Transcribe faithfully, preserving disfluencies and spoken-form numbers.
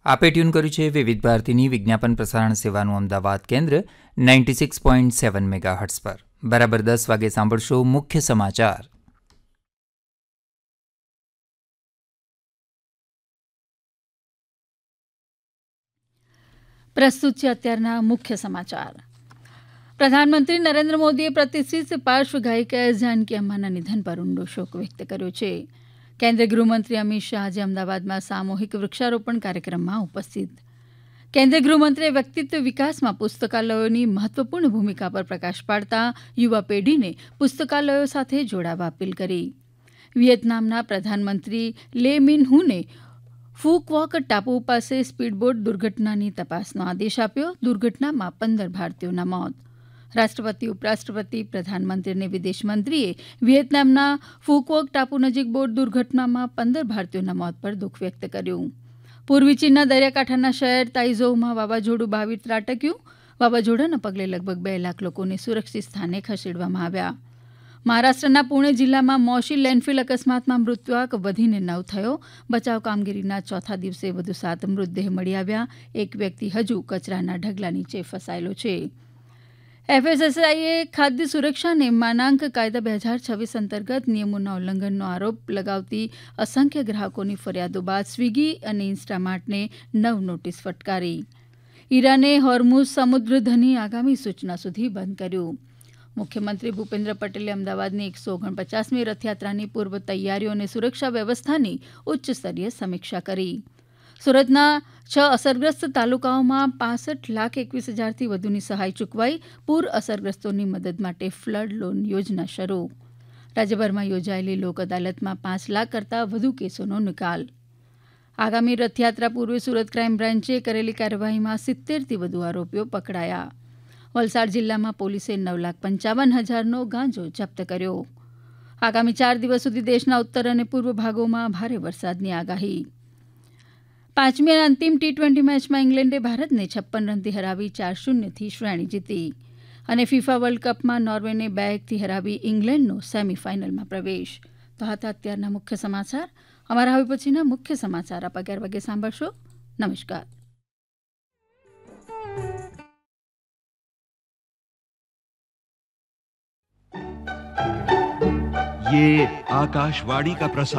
આપે ટ્યુન કર્યું છે વિવિધ ભારતીની વિજ્ઞાપન પ્રસારણ સેવાનું અમદાવાદ કેન્દ્ર ninety six point seven mega hertz પર. બરાબર દસ વાગે સાંભળશો મુખ્ય સમાચાર. પ્રસ્તુત છે અત્યારના મુખ્ય સમાચાર. પ્રધાનમંત્રી નરેન્દ્ર મોદીએ પ્રતિષ્ઠિત પાર્શ્વ ગાયિકા જાનકી અમ્માના નિધન પર ઊંડો શોક વ્યક્ત કર્યો છે. કેન્દ્રીય ગૃહમંત્રી અમિત શાહ આજે અમદાવાદમાં સામૂહિક વૃક્ષારોપણ કાર્યક્રમમાં ઉપસ્થિત. કેન્દ્રીય ગૃહમંત્રીએ વ્યક્તિત્વ વિકાસમાં પુસ્તકાલયોની મહત્વપૂર્ણ ભૂમિકા પર પ્રકાશ પાડતા યુવા પેઢીને પુસ્તકાલયો સાથે જોડાવા અપીલ કરી. વિયેતનામના પ્રધાનમંત્રી લે મિન હુને ફૂ ક્વોક ટાપુ પાસે સ્પીડબોટ દુર્ઘટનાની તપાસનો આદેશ આપ્યો. દુર્ઘટનામાં પંદર ભારતીયોના મોત. રાષ્ટ્રપતિ, ઉપરાષ્ટ્રપતિ, પ્રધાનમંત્રી અને વિદેશમંત્રીએ વિયેતનામના ફૂક્વોક ટાપુ નજીક બોટ દુર્ઘટનામાં પંદર ભારતીયોના મોત પર દુઃખ વ્યક્ત કર્યું. પૂર્વી ચીનના દરિયાકાંઠાના શહેર તાઇઝોઉમાં વાવાઝોડું બાવીર ત્રાટક્યું. વાવાઝોડાના પગલે લગભગ બે લાખ લોકોને સુરક્ષિત સ્થાને ખસેડવામાં આવ્યા. મહારાષ્ટ્રના પુણે જિલ્લામાં મોશી લેન્ડફિલ અકસ્માતમાં મૃત્યુઆંક વધીને નવ થયો. બચાવ કામગીરીના ચોથા દિવસે વધુ સાત મૃતદેહ મળી આવ્યા. એક વ્યક્તિ હજુ કચરાના ઢગલા નીચે ફસાયેલો છે. એફએસએસઆઈએ ખાદ્ય સુરક્ષા અને માનાંક કાયદા બે હજાર છવ્વીસ અંતર્ગત નિયમોના ઉલ્લંઘનનો આરોપ લગાવતી અસંખ્ય ગ્રાહકોની ફરિયાદો બાદ સ્વીગી અને ઇન્સ્ટામાર્ટને નવ નોટિસ ફટકારી. ઈરાને હોર્મુઝ સમુદ્રધની આગામી સૂચના સુધી બંધ કર્યું. મુખ્યમંત્રી ભૂપેન્દ્ર પટેલે અમદાવાદની એકસો ઓગણપચાસમી રથયાત્રાની પૂર્વ તૈયારીઓ અને સુરક્ષા વ્યવસ્થાની ઉચ્ચસ્તરીય સમીક્ષા કરી. સુરતના છ અસરગ્રસ્ત તાલુકાઓમાં પાસઠ લાખ એકવીસ હજારથી વધુની સહાય ચૂકવાઈ. પૂર અસરગ્રસ્તોની મદદ માટે ફ્લડ લોન યોજના શરૂ. રાજ્યભરમાં યોજાયેલી લોક અદાલતમાં પાંચ લાખ કરતાં વધુ કેસોનો નિકાલ. આગામી રથયાત્રા પૂર્વે સુરત ક્રાઇમ બ્રાન્ચે કરેલી કાર્યવાહીમાં સિત્તેરથી વધુ આરોપીઓ પકડાયા. વલસાડ જિલ્લામાં પોલીસે નવ લાખ પંચાવન હજારનો ગાંજો જપ્ત કર્યો. આગામી ચાર દિવસ સુધી દેશના ઉત્તર અને પૂર્વ ભાગોમાં ભારે વરસાદની આગાહી. પાંચમી અને અંતિમ ટી ટ્વેન્ટી મેચમાં ઇંગ્લેન્ડે ભારતને છપ્પન રનથી હરાવી ચાર શૂન્યથી શ્રેણી જીતી. અને ફિફા વર્લ્ડ કપમાં નોર્વેને બે એકથી હરાવી ઇંગ્લેન્ડનો સેમીફાઇનલમાં પ્રવેશ. તો હતા અત્યારના મુખ્ય સમાચાર. અમારા હવે પછીના મુખ્ય સમાચાર આપ અગિયાર વાગે સાંભળશો. નમસ્કાર. ये आकाशवाणी का प्रसारण